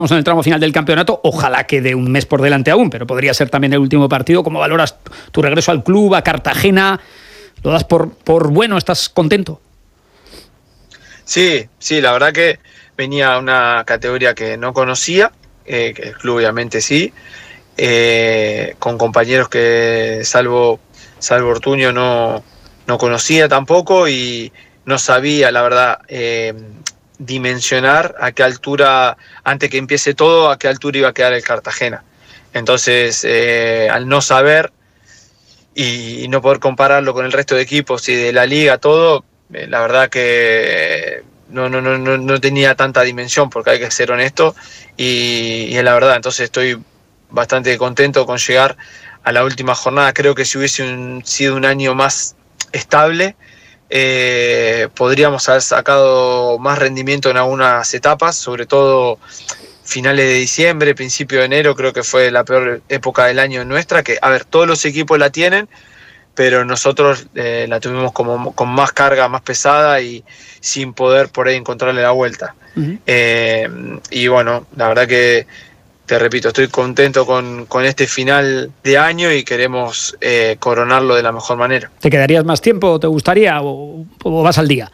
en el tramo final del campeonato, ojalá quede un mes por delante aún, pero podría ser también el último partido. ¿Cómo valoras tu regreso al club, a Cartagena? ¿Lo das por bueno? ¿Estás contento? Sí, la verdad que venía a una categoría que no conocía, que el club obviamente sí, con compañeros que salvo Ortuño no conocía tampoco y no sabía, la verdad, dimensionar a qué altura, antes que empiece todo, a qué altura iba a quedar el Cartagena. Entonces, al no saber y no poder compararlo con el resto de equipos y de la liga, todo, la verdad que no tenía tanta dimensión, porque hay que ser honesto, y es la verdad. Entonces estoy bastante contento con llegar a la última jornada. Creo que si hubiese sido un año más estable, podríamos haber sacado más rendimiento en algunas etapas, sobre todo finales de diciembre, principio de enero. Creo que fue la peor época del año nuestra, que, a ver, todos los equipos la tienen, pero nosotros la tuvimos como con más carga, más pesada y sin poder por ahí encontrarle la vuelta. Uh-huh. Y bueno, la verdad que, te repito, estoy contento con este final de año y queremos coronarlo de la mejor manera. ¿Te quedarías más tiempo? ¿Te gustaría o vas al día?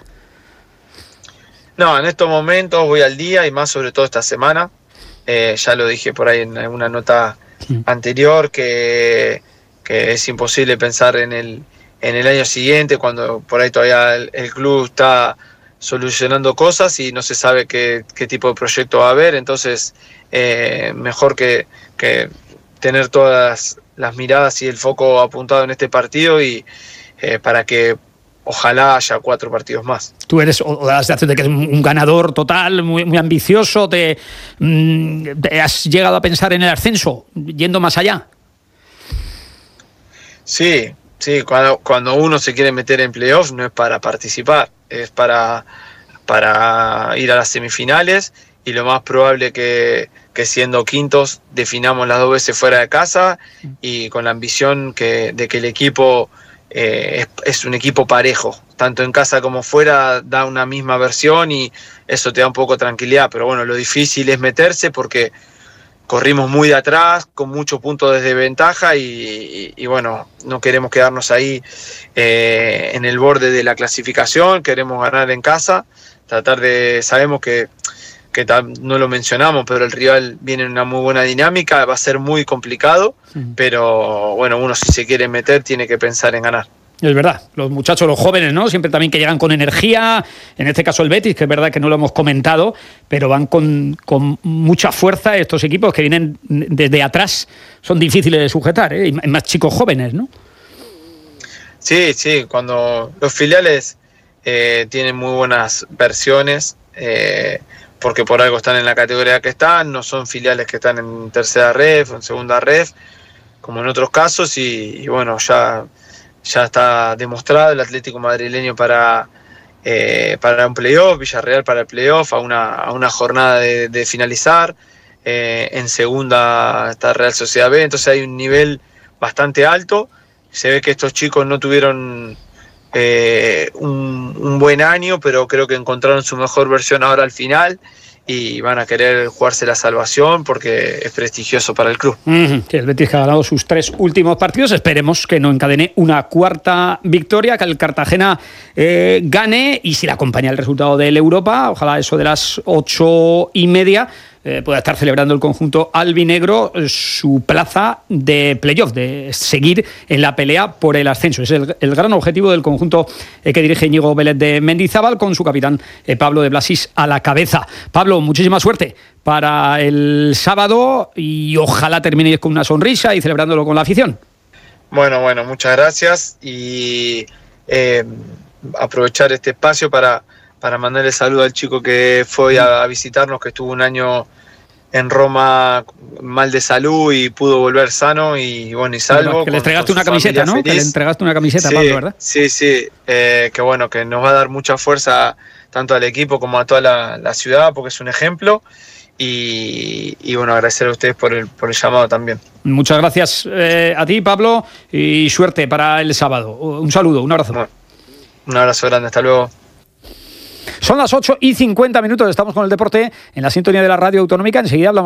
No, en estos momentos voy al día y más sobre todo esta semana. Ya lo dije por ahí en alguna nota anterior que es imposible pensar en el año siguiente, cuando por ahí todavía el club está solucionando cosas y no se sabe qué tipo de proyecto va a haber. Entonces mejor que tener todas las miradas y el foco apuntado en este partido y para que ojalá haya 4 partidos más. Tú eres, o das la sensación de que eres un ganador total, muy, muy ambicioso. ¿Te has llegado a pensar en el ascenso, yendo más allá? Sí, cuando uno se quiere meter en playoffs no es para participar, es para ir a las semifinales, y lo más probable que siendo quintos definamos las 2 veces fuera de casa, y con la ambición de que el equipo es un equipo parejo, tanto en casa como fuera da una misma versión y eso te da un poco de tranquilidad. Pero bueno, lo difícil es meterse porque corrimos muy de atrás, con muchos puntos de desventaja y bueno, no queremos quedarnos ahí en el borde de la clasificación. Queremos ganar en casa, sabemos que no lo mencionamos, pero el rival viene en una muy buena dinámica, va a ser muy complicado, pero bueno, uno si se quiere meter tiene que pensar en ganar. Es verdad, los muchachos, los jóvenes, ¿no? Siempre también que llegan con energía, en este caso el Betis, que es verdad que no lo hemos comentado, pero van con mucha fuerza. Estos equipos que vienen desde atrás son difíciles de sujetar, ¿eh? Y más chicos jóvenes, ¿no? Sí, cuando los filiales tienen muy buenas versiones, porque por algo están en la categoría que están, no son filiales que están en tercera ref o en segunda ref, como en otros casos, y bueno, ya está demostrado el Atlético madrileño para un playoff, Villarreal para el playoff, a una jornada de finalizar, en segunda está Real Sociedad B, entonces hay un nivel bastante alto. Se ve que estos chicos no tuvieron un buen año, pero creo que encontraron su mejor versión ahora al final y van a querer jugarse la salvación porque es prestigioso para el club. El Betis que ha ganado sus 3 últimos partidos. Esperemos que no encadene una 4ª victoria, que el Cartagena gane, y si le acompaña el resultado del Europa, ojalá eso de las 8:30, pueda estar celebrando el conjunto albinegro su plaza de playoff, de seguir en la pelea por el ascenso. Es el gran objetivo del conjunto que dirige Íñigo Vélez de Mendizábal, con su capitán Pablo de Blasis a la cabeza. Pablo, muchísima suerte para el sábado y ojalá terminéis con una sonrisa y celebrándolo con la afición. Bueno, muchas gracias, y aprovechar este espacio para mandarle saludo al chico que fue a visitarnos, que estuvo un año en Roma mal de salud y pudo volver sano y bueno y salvo. Que le entregaste una camiseta, ¿no? Que le entregaste una camiseta, Pablo, ¿verdad? Sí. Que bueno, que nos va a dar mucha fuerza tanto al equipo como a toda la ciudad, porque es un ejemplo. Y bueno, agradecer a ustedes por el llamado también. Muchas gracias a ti, Pablo, y suerte para el sábado. Un saludo, un abrazo. Bueno, un abrazo grande, hasta luego. Son las 8:50, estamos con el deporte en la sintonía de la Radio Autonómica. Enseguida hablamos